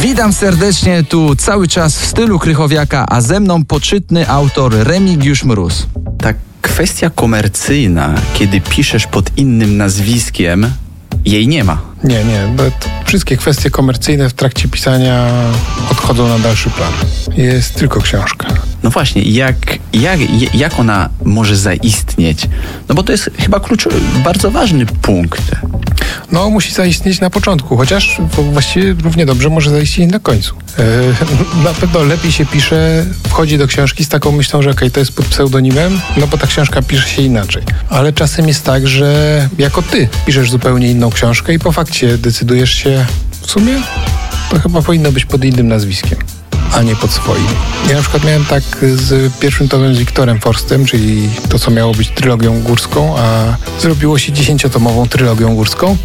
Witam serdecznie, tu cały czas w stylu Krychowiaka, a ze mną poczytny autor Remigiusz Mróz. Ta kwestia komercyjna, kiedy piszesz pod innym nazwiskiem, jej nie ma. Nie. Wszystkie kwestie komercyjne w trakcie pisania odchodzą na dalszy plan. Jest tylko książka. No właśnie, jak ona może zaistnieć? No bo to jest chyba kluczowy, bardzo ważny punkt. No, musi zaistnieć na początku, chociaż właściwie równie dobrze może zaistnieć na końcu. Na pewno lepiej się pisze, wchodzi do książki z taką myślą, że okej, to jest pod pseudonimem, no bo ta książka pisze się inaczej. Ale czasem jest tak, że jako ty piszesz zupełnie inną książkę i po fakcie decydujesz się, w sumie to chyba powinno być pod innym nazwiskiem, a nie pod swoim. Ja na przykład miałem tak z pierwszym tomem z Wiktorem Forstem, czyli to, co miało być trylogią górską, a zrobiło się 10-tomową trylogią górską,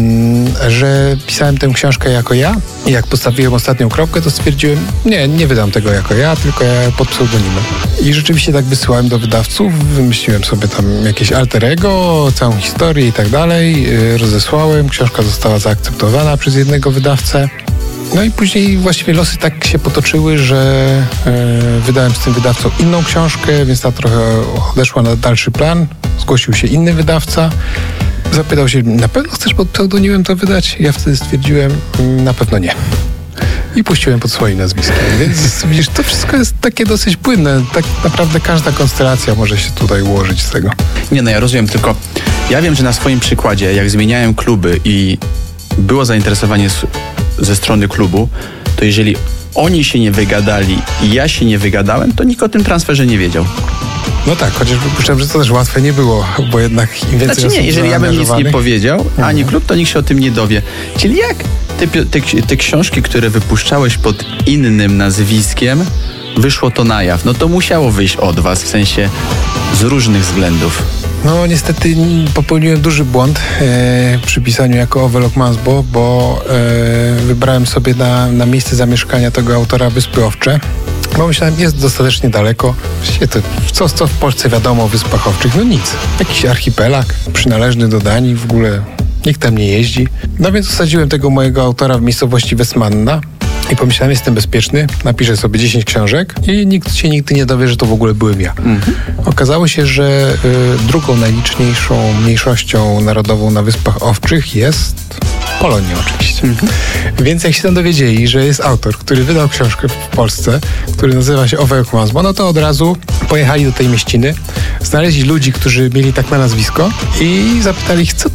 że pisałem tę książkę jako ja i jak postawiłem ostatnią kropkę, to stwierdziłem, nie wydam tego jako ja, tylko ja pod pseudonimem. I rzeczywiście tak wysyłałem do wydawców, wymyśliłem sobie tam jakieś alter ego, całą historię i tak dalej, rozesłałem, książka została zaakceptowana przez jednego wydawcę. No i później właściwie losy tak się potoczyły, że wydałem z tym wydawcą inną książkę, więc ta trochę odeszła na dalszy plan. Zgłosił się inny wydawca. Zapytał się, na pewno chcesz pod pseudonimem to wydać? Ja wtedy stwierdziłem, na pewno nie. I puściłem pod swoim nazwiskiem. Więc widzisz, to wszystko jest takie dosyć płynne. Tak naprawdę każda konstelacja może się tutaj ułożyć z tego. Nie, no ja rozumiem, tylko ja wiem, że na swoim przykładzie, jak zmieniałem kluby i było zainteresowanie ze strony klubu, to jeżeli oni się nie wygadali i ja się nie wygadałem, to nikt o tym transferze nie wiedział. No tak, chociaż przypuszczam, że to też łatwe nie było, bo jednak im więcej Znaczy nie, jeżeli ja bym nic nie powiedział, ani klub, to nikt się o tym nie dowie. Czyli jak te książki, które wypuszczałeś pod innym nazwiskiem, wyszło to na jaw? No to musiało wyjść od was, w sensie z różnych względów. No niestety popełniłem duży błąd przy pisaniu jako Owe Lokmansbo, bo wybrałem sobie na miejsce zamieszkania tego autora Wyspy Owcze, bo myślałem, jest dostatecznie daleko. Właściwie to co w Polsce wiadomo o Wyspach Owczych? No nic. Jakiś archipelag przynależny do Danii, w ogóle nikt tam nie jeździ. No więc osadziłem tego mojego autora w miejscowości Westmanna. I pomyślałem, jestem bezpieczny, napiszę sobie 10 książek i nikt się nigdy nie dowie, że to w ogóle byłem ja. Okazało się, że drugą najliczniejszą mniejszością narodową na Wyspach Owczych jest Polonia oczywiście. Więc jak się tam dowiedzieli, że jest autor, który wydał książkę w Polsce, który nazywa się Owe Lokmansbo, no to od razu pojechali do tej mieściny, znaleźli ludzi, którzy mieli tak na nazwisko i zapytali ich, co